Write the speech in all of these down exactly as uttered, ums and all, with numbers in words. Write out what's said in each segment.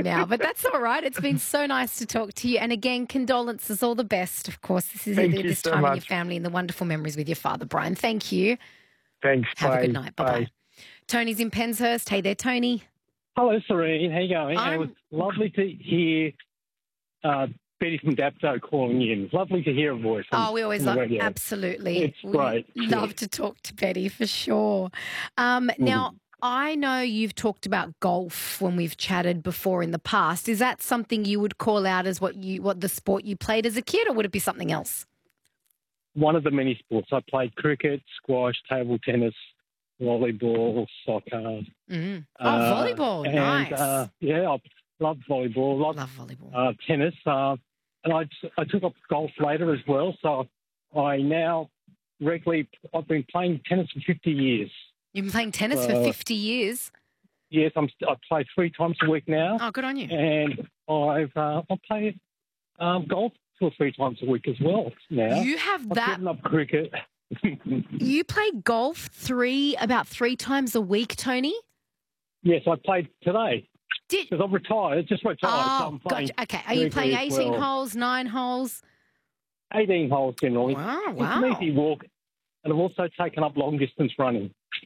now, but that's all right. It's been so nice to talk to you. And again, condolences, all the best. Of course, this is Thank this you so time in your much. family and the wonderful memories with your father, Brian. Thank you. Thanks. Have bye. a good night. Bye-bye. Bye. Tony's in Penshurst. Hey there, Tony. Hello, Serene. How you going? I'm- It was lovely to hear uh, Betty from Dapto calling in. Lovely to hear a voice. On, Oh, we always on the love, radio. absolutely. It's We great. love Yeah. to talk to Betty for sure. Um, now, I know you've talked about golf when we've chatted before in the past. Is that something you would call out as what you what the sport you played as a kid, or would it be something else? One of the many sports. I played cricket, squash, table tennis, volleyball, soccer. Mm. Oh, uh, volleyball, and, nice. Uh, yeah, I love volleyball. Love, Love volleyball. uh, tennis. Uh, and I, I took up golf later as well. So I now regularly, I've been playing tennis for fifty years. You've been playing tennis for uh, fifty years. Yes, I'm, I play three times a week now. Oh, good on you. And I've uh, I play um, golf two or three times a week as well now. You have I've that. given up cricket. You play golf three about three times a week, Tony? Yes, I played today Did because I'm retired. Just retired. so Oh, I'm playing gotcha. Okay. Are you playing regularly as eighteen well. holes, nine holes? eighteen holes generally. Wow, It's wow. an easy walk, and I've also taken up long distance running.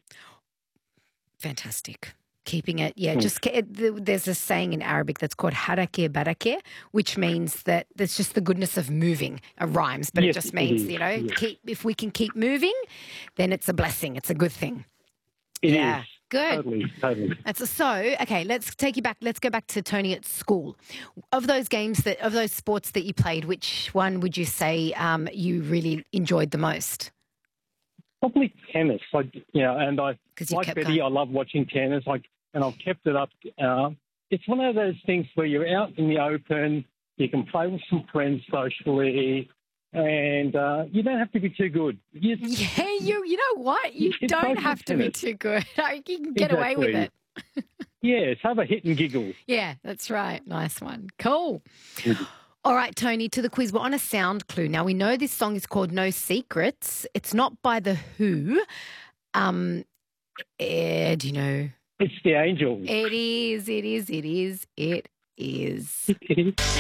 Fantastic. Keeping it, yeah, Mm. just ke- it, th- there's a saying in Arabic that's called harakeh barakeh, which means that there's just the goodness of moving. It rhymes, but it Yes, just it means, is, you know, yes. keep, if we can keep moving, then it's a blessing. It's a good thing. It is Yeah, good. totally, totally. That's so okay. Let's take you back. Let's go back to Tony at school. Of those games that, of those sports that you played, which one would you say um, you really enjoyed the most? Probably tennis. I, you know, and I 'Cause you like kept Betty. going. I love watching tennis. I, and I've kept it up. Uh, it's one of those things where you're out in the open. You can play with some friends socially, and uh, you don't have to be too good. You just- Yeah, you. You know what? You It's don't social have to be tennis. too good. You can get away with it. Exactly. Yes, have a hit and giggle. Yeah, that's right. Nice one. Cool. All right, Tony, to the quiz. We're on a sound clue. Now, we know this song is called No Secrets. It's not by The Who. Um, eh, do you know? It's the Angels. It is, it is, it is, it is.